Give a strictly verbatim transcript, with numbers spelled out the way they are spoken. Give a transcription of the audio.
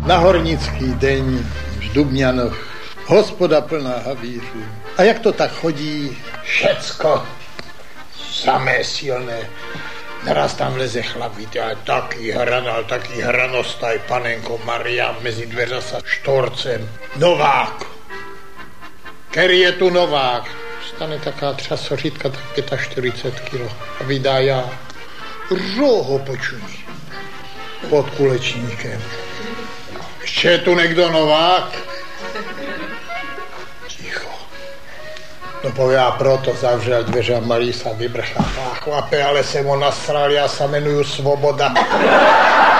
Na hornický deň v Dubňanoch, hospoda plná havířů. A jak to tak chodí? Všecko samé silné. Naraz tam leze chlap, víte, ale taký hranal, taký hranostaj, panenko Maria, mezi dveře sa štorcem. Novák. Který je tu Novák? Stane taká třasořítka, tak čtyřicet pět kilo. A vydá já roho pečuní pod kulečníkem. Ještě je tu někdo Novák? Ticho. No po já proto zavřel dveře a malý sa vybrchá. Chlape, ale jsem ho nasral, já se jmenuju Svoboda.